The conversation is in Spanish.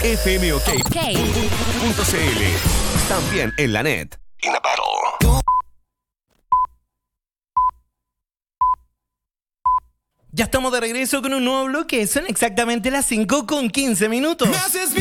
fmok.cl. También en la net. In a battle. Ya estamos de regreso con un nuevo bloque. Son exactamente las 5:15. Me haces bien.